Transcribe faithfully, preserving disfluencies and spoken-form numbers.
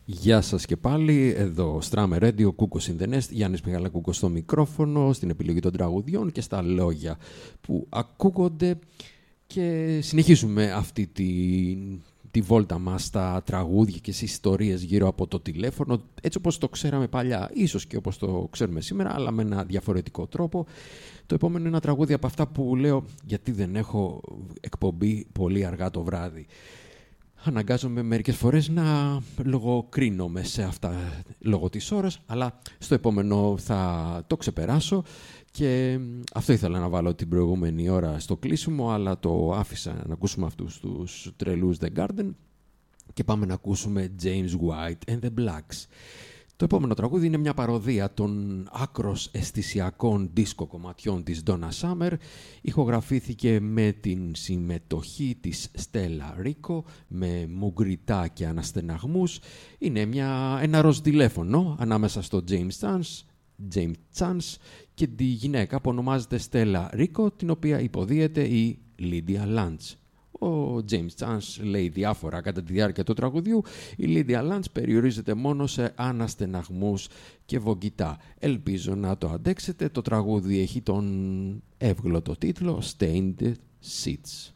Γεια σας και πάλι, εδώ Strammer Radio, Κούκος in the Nest, Γιάννης Μιχαλακούκος στο μικρόφωνο, στην επιλογή των τραγουδιών και στα λόγια που ακούγονται, και συνεχίζουμε αυτή τη, τη βόλτα μας στα τραγούδια και στις ιστορίες γύρω από το τηλέφωνο, έτσι όπως το ξέραμε παλιά, ίσως και όπως το ξέρουμε σήμερα, αλλά με ένα διαφορετικό τρόπο. Το επόμενο είναι ένα τραγούδι από αυτά που λέω γιατί δεν έχω εκπομπή πολύ αργά το βράδυ. Αναγκάζομαι μερικές φορές να λογοκρίνομαι σε αυτά λόγω της ώρας, αλλά στο επόμενο θα το ξεπεράσω, και αυτό ήθελα να βάλω την προηγούμενη ώρα στο κλείσιμο, αλλά το άφησα να ακούσουμε αυτούς τους τρελούς The Garden και πάμε να ακούσουμε James White and the Blacks. Το επόμενο τραγούδι είναι μια παροδία των άκρος αισθησιακών δίσκο κομματιών της Donna Summer. Ηχογραφήθηκε με την συμμετοχή της Stella Rico, με μουγκριτά και αναστεναγμούς. Είναι μια, ένα ροζ τηλέφωνο ανάμεσα στο James Chance, James Chance και τη γυναίκα που ονομάζεται Stella Rico, την οποία υποδίεται η Lydia Lunch. Ο James Chance λέει διάφορα κατά τη διάρκεια του τραγουδιού. Η Lydia Lunch περιορίζεται μόνο σε αναστεναγμούς και βογγητά. Ελπίζω να το αντέξετε. Το τραγούδι έχει τον εύγλωτο τίτλο Stained Seats.